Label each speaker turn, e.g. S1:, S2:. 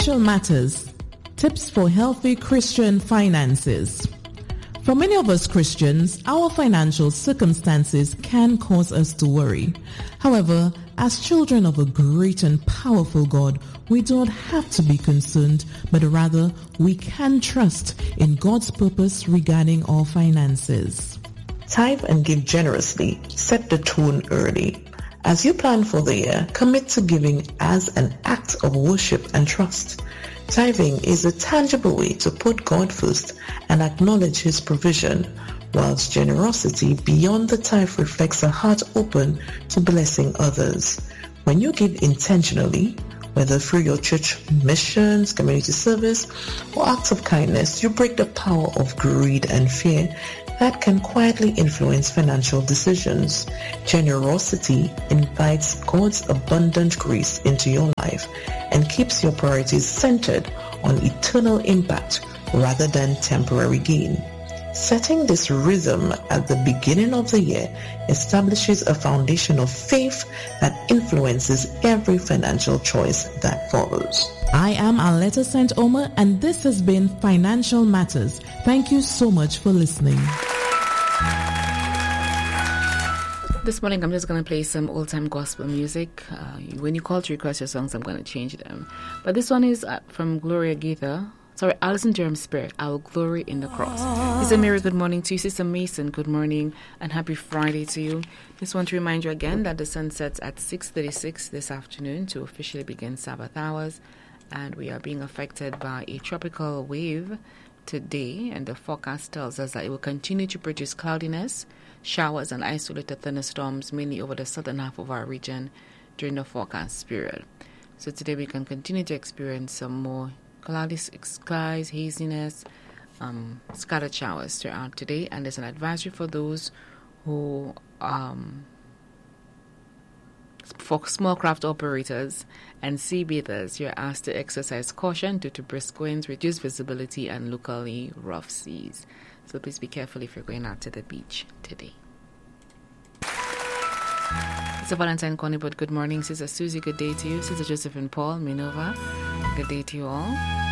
S1: Financial Matters, tips for healthy Christian finances. For many of us Christians, our financial circumstances can cause us to worry. However, as children of a great and powerful God, we don't have to be concerned, but rather we can trust in God's purpose regarding our finances.
S2: Tithe and give generously. Set the tone early. As you plan for the year, commit to giving as an act of worship and trust. Tithing is a tangible way to put God first and acknowledge His provision, whilst generosity beyond the tithe reflects a heart open to blessing others. When you give intentionally, whether through your church missions, community service, or acts of kindness, you break the power of greed and fear that can quietly influence financial decisions. Generosity invites God's abundant grace into your life and keeps your priorities centered on eternal impact rather than temporary gain. Setting this rhythm at the beginning of the year establishes a foundation of faith that influences every financial choice that follows.
S1: I am Aletta St. Omer, and this has been Financial Matters. Thank you so much for listening.
S3: This morning I'm just going to play some old-time gospel music. When you call to request your songs, I'm going to change them. But this one is from Gloria Gaither. Alison Durham Spirit, I will glory in the cross. Sister Mary, good morning to you. Sister Mason, good morning and happy Friday to you. Just want to remind you again that the sun sets at 6:36 this afternoon to officially begin Sabbath hours. And we are being affected by a tropical wave today. And the forecast tells us that it will continue to produce cloudiness, showers and isolated thunderstorms, mainly over the southern half of our region during the forecast period. So today we can continue to experience some more cloudy skies, haziness, scattered showers throughout today, and there's an advisory for those who, for small craft operators and sea bathers, you're asked to exercise caution due to brisk winds, reduced visibility, and locally rough seas. So please be careful if you're going out to the beach today. Sister Valentine Connie, but good morning. Sister Susie, good day to you. Sister Josephine Paul, Minova, good day to you all.